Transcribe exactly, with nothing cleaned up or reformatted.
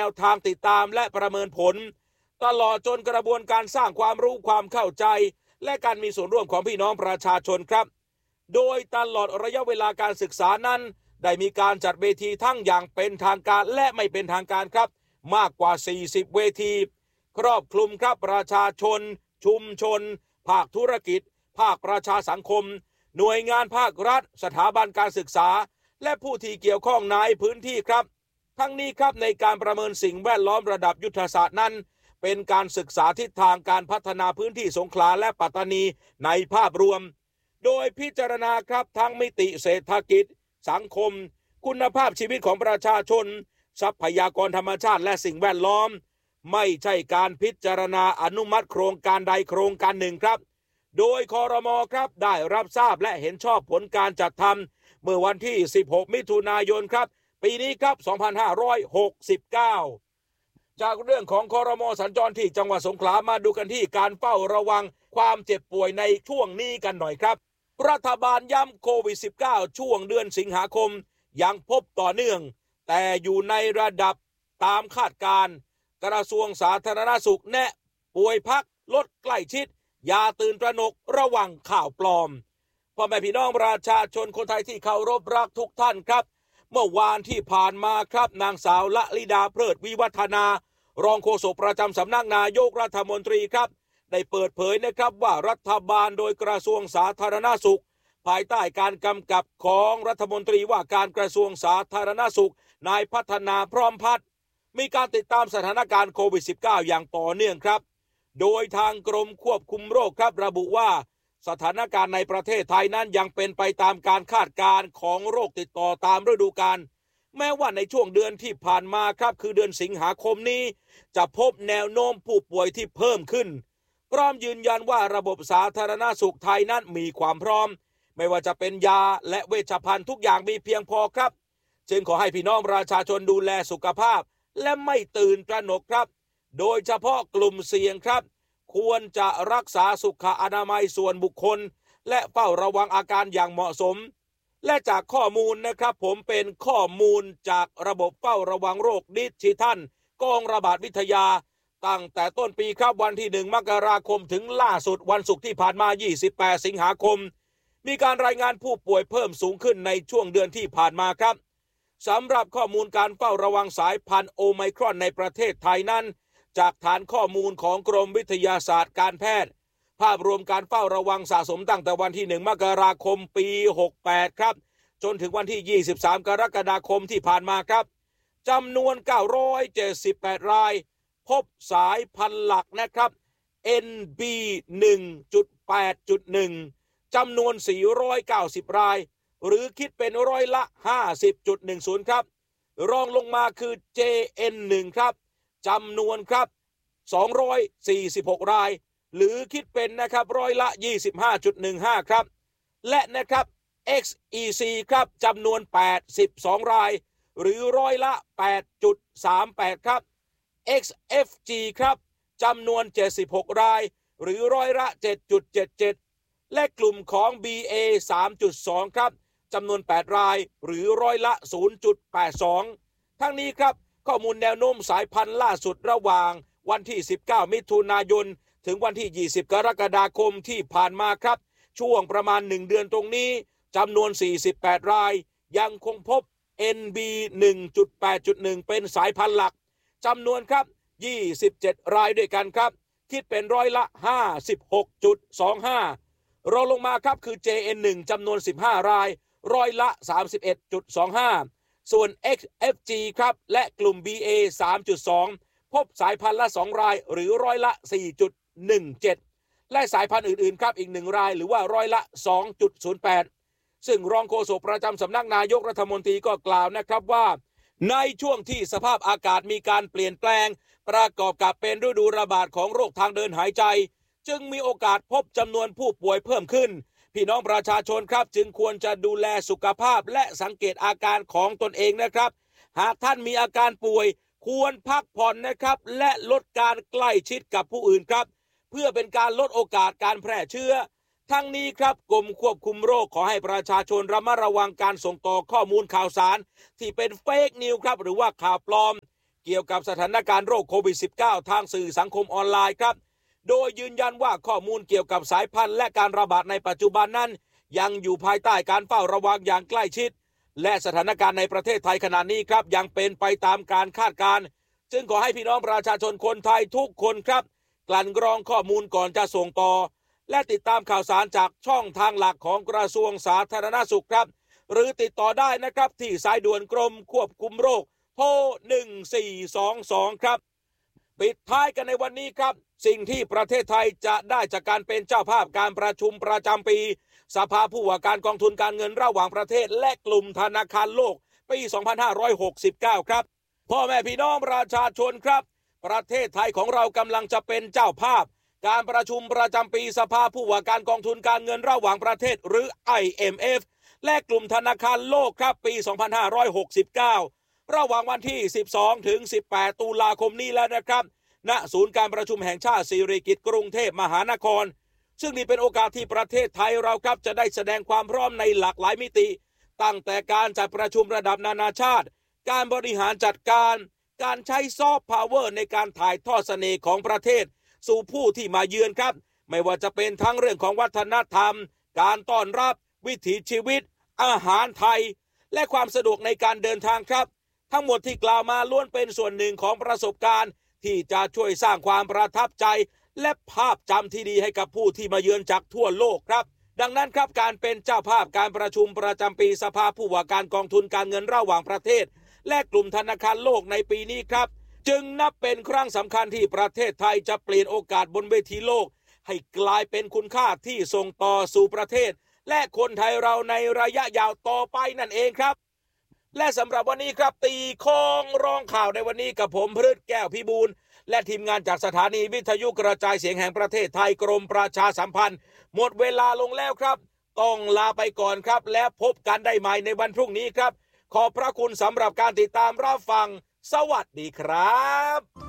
แนวทางติดตามและประเมินผลตลอดจนกระบวนการสร้างความรู้ความเข้าใจและการมีส่วนร่วมของพี่น้องประชาชนครับโดยตลอดระยะเวลาการศึกษานั้นได้มีการจัดเวทีทั้งอย่างเป็นทางการและไม่เป็นทางการครับมากกว่าสี่สิบเวทีครอบคลุมครับประชาชนชุมชนภาคธุรกิจภาคประชาสังคมหน่วยงานภาครัฐสถาบันการศึกษาและผู้ที่เกี่ยวข้องในพื้นที่ครับทั้งนี้ครับในการประเมินสิ่งแวดล้อมระดับยุทธศาสตร์นั้นเป็นการศึกษาทิศทางการพัฒนาพื้นที่สงขลาและปัตตานีในภาพรวมโดยพิจารณาครับทั้งมิติเศรษฐกิจสังคมคุณภาพชีวิตของประชาชนทรัพยากรธรรมชาติและสิ่งแวดล้อมไม่ใช่การพิจารณาอนุมัติโครงการใดโครงการหนึ่งครับโดยครม.ครับได้รับทราบและเห็นชอบผลการจัดทำเมื่อวันที่สิบหกมิถุนายนครับปีนี้ครับสองพันห้าร้อยหกสิบเก้าจากเรื่องของครม.สัญจรที่จังหวัดสงขลามาดูกันที่การเฝ้าระวังความเจ็บป่วยในช่วงนี้กันหน่อยครับรัฐบาลย้ำโควิด สิบเก้า ช่วงเดือนสิงหาคมยังพบต่อเนื่องแต่อยู่ในระดับตามคาดการณ์กระทรวงสาธารณสุขแนะป่วยพักลดใกล้ชิดอย่าตื่นตระหนกระวังข่าวปลอมพ่อแม่พี่น้องประชาชนคนไทยที่เคารพรักทุกท่านครับเมื่อวานที่ผ่านมาครับนางสาวละลิดาเพลิดวิวัฒนารองโฆษกประจำสำนักนายกรัฐมนตรีครับได้เปิดเผยนะครับว่ารัฐบาลโดยกระทรวงสาธารณสุขภายใต้การกำกับของรัฐมนตรีว่าการกระทรวงสาธารณสุขนายพัฒนาพร้อมพัฒน์มีการติดตามสถานการณ์โควิด สิบเก้า อย่างต่อเนื่องครับโดยทางกรมควบคุมโรคครับระบุว่าสถานการณ์ในประเทศไทยนั้นยังเป็นไปตามการคาดการณ์ของโรคติดต่อตามฤดูกาลแม้ว่าในช่วงเดือนที่ผ่านมาครับคือเดือนสิงหาคมนี้จะพบแนวโน้มผู้ป่วยที่เพิ่มขึ้นพร้อมยืนยันว่าระบบสาธารณสุขไทยนั้นมีความพร้อมไม่ว่าจะเป็นยาและเวชภัณฑ์ทุกอย่างมีเพียงพอครับจึงขอให้พี่น้องประชาชนดูแลสุขภาพและไม่ตื่นตระหนกครับโดยเฉพาะกลุ่มเสี่ยงครับควรจะรักษาสุขอนามัยส่วนบุคคลและเฝ้าระวังอาการอย่างเหมาะสมและจากข้อมูลนะครับผมเป็นข้อมูลจากระบบเฝ้าระวังโรคดิจิทัลกองระบาดวิทยาตั้งแต่ต้นปีครับวันที่หนึ่งมกราคมถึงล่าสุดวันศุกร์ที่ผ่านมายี่สิบแปดสิงหาคมมีการรายงานผู้ป่วยเพิ่มสูงขึ้นในช่วงเดือนที่ผ่านมาครับสำหรับข้อมูลการเฝ้าระวังสายพันธุ์โอไมครอนในประเทศไทยนั้นจากฐานข้อมูลของกรมวิทยาศาสตร์การแพทย์ภาพรวมการเฝ้าระวังสะสมตั้งแต่วันที่หนึ่งมกราคมปีหกสิบแปดครับจนถึงวันที่ยี่สิบสามกรกฎาคมที่ผ่านมาครับจำนวนเก้าร้อยเจ็ดสิบแปดรายพบสายพันธุ์หลักนะครับ เอ็น บี หนึ่งจุดแปดจุดหนึ่ง จำนวนสี่ร้อยเก้าสิบรายหรือคิดเป็นร้อยละ ห้าสิบจุดหนึ่งศูนย์ ครับรองลงมาคือ เจ เอ็น หนึ่ง ครับจำนวนครับสองร้อยสี่สิบหกรายหรือคิดเป็นนะครับร้อยละ ยี่สิบห้าจุดหนึ่งห้า ครับและนะครับ เอ็กซ์ อี ซี ครับจำนวนแปดสิบสองรายหรือร้อยละ แปดจุดสามแปด ครับ เอ็กซ์ เอฟ จี ครับจำนวนเจ็ดสิบหกรายหรือร้อยละ เจ็ดจุดเจ็ดเจ็ด และกลุ่มของ บี เอ สามจุดสอง ครับจำนวนแปดรายหรือร้อยละ ศูนย์จุดแปดสอง ทั้งนี้ครับข้อมูลแนวโน้มสายพันธุ์ล่าสุดระหว่างวันที่สิบเก้ามิถุนายนถึงวันที่ยี่สิบกรกฎาคมที่ผ่านมาครับช่วงประมาณหนึ่งเดือนตรงนี้จำนวนสี่สิบแปดรายยังคงพบ เอ็น บี หนึ่งจุดแปดจุดหนึ่ง เป็นสายพันธุ์หลักจำนวนครับยี่สิบเจ็ดรายด้วยกันครับคิดเป็นร้อยละ ห้าสิบหกจุดสองห้า รองลงมาครับคือ เจ เอ็น หนึ่ง จำนวนสิบห้ารายร้อยละ สามสิบเอ็ดจุดสองห้า ส่วน เอ็กซ์ เอฟ จี ครับและกลุ่ม บี เอ สามจุดสอง พบสายพันธุ์ละสองรายหรือร้อยละ สี่จุดหนึ่งเจ็ด และสายพันธุ์อื่นๆครับอีกหนึ่งรายหรือว่าร้อยละ สองจุดศูนย์แปด ซึ่งรองโฆษกประจำสำนักนายกรัฐมนตรีก็กล่าวนะครับว่าในช่วงที่สภาพอากาศมีการเปลี่ยนแปลงประกอบกับเป็นฤดูระบาดของโรคทางเดินหายใจจึงมีโอกาสพบจำนวนผู้ป่วยเพิ่มขึ้นพี่น้องประชาชนครับจึงควรจะดูแลสุขภาพและสังเกตอาการของตนเองนะครับหากท่านมีอาการป่วยควรพักผ่อนนะครับและลดการใกล้ชิดกับผู้อื่นครับเพื่อเป็นการลดโอกาสการแพร่เชื้อทั้งนี้ครับกรมควบคุมโรคขอให้ประชาชนระมัดระวังการส่งต่อข้อมูลข่าวสารที่เป็นเฟกนิวส์ครับหรือว่าข่าวปลอมเกี่ยวกับสถานการณ์โรคโควิด สิบเก้า ทางสื่อสังคมออนไลน์ครับโดยยืนยันว่าข้อมูลเกี่ยวกับสายพันธุ์และการระบาดในปัจจุบันนั้นยังอยู่ภายใต้การเฝ้าระวังอย่างใกล้ชิดและสถานการณ์ในประเทศไทยขณะนี้ครับยังเป็นไปตามการคาดการณ์จึงขอให้พี่น้องประชาชนคนไทยทุกคนครับกลั่นกรองข้อมูลก่อนจะส่งต่อและติดตามข่าวสารจากช่องทางหลักของกระทรวงสาธารณสุขครับหรือติดต่อได้นะครับที่สายด่วนกรมควบคุมโรคโทรหนึ่งสี่สองสองครับปิดท้ายกันในวันนี้ครับสิ่งที่ประเทศไทยจะได้จากการเป็นเจ้าภาพการประชุมประจำปีสภาผู้ว่าการกองทุนการเงินระหว่างประเทศและกลุ่มธนาคารโลกปีสองพันห้าร้อยหกสิบเก้าครับพ่อแม่พี่น้องประชาชนครับประเทศไทยของเรากำลังจะเป็นเจ้าภาพการประชุมประจำปีสภาผู้ว่าการกองทุนการเงินระหว่างประเทศหรือ ไอ เอ็ม เอฟ และกลุ่มธนาคารโลกครับปีสองพันห้าร้อยหกสิบเก้าระหว่างวันที่สิบสองถึงสิบแปดตุลาคมนี้แล้วนะครับณศูนย์การประชุมแห่งชาติสิริกิติ์กรุงเทพมหานครซึ่งนี่เป็นโอกาสที่ประเทศไทยเราครับจะได้แสดงความพร้อมในหลากหลายมิติตั้งแต่การจัดประชุมระดับนานาชาติการบริหารจัดการการใช้ซอฟต์พาวเวอร์ในการถ่ายทอดเสน่ห์ของประเทศสู่ผู้ที่มาเยือนครับไม่ว่าจะเป็นทั้งเรื่องของวัฒนธรรมการต้อนรับวิถีชีวิตอาหารไทยและความสะดวกในการเดินทางครับทั้งหมดที่กล่าวมาล้วนเป็นส่วนหนึ่งของประสบการณ์ที่จะช่วยสร้างความประทับใจและภาพจำที่ดีให้กับผู้ที่มาเยือนจากทั่วโลกครับดังนั้นครับการเป็นเจ้าภาพการประชุมประจำปีสภาผู้ว่าการกองทุนการเงินระหว่างประเทศและกลุ่มธนาคารโลกในปีนี้ครับจึงนับเป็นครั้งสำคัญที่ประเทศไทยจะเปลี่ยนโอกาสบนเวทีโลกให้กลายเป็นคุณค่าที่ส่งต่อสู่ประเทศและคนไทยเราในระยะยาวต่อไปนั่นเองครับและสำหรับวันนี้ครับตีโค้งร้องข่าวในวันนี้กับผมพฤทธิ์แก้วพิบูลและทีมงานจากสถานีวิทยุกระจายเสียงแห่งประเทศไทยกรมประชาสัมพันธ์หมดเวลาลงแล้วครับต้องลาไปก่อนครับแล้วพบกันได้ใหม่ในวันพรุ่งนี้ครับขอบพระคุณสำหรับการติดตามรับฟังสวัสดีครับ